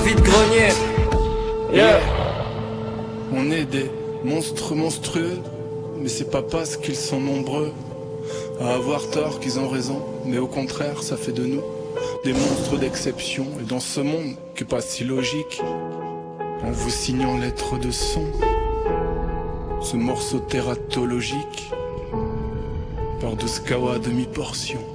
vide-grenier. Yeah. On est des monstres monstrueux, mais c'est pas parce qu'ils sont nombreux à avoir tort qu'ils ont raison, mais au contraire ça fait de nous des monstres d'exception. Et dans ce monde qui est pas si logique, en vous signant lettres de son, ce morceau tératologique par de Skawa à demi-portion.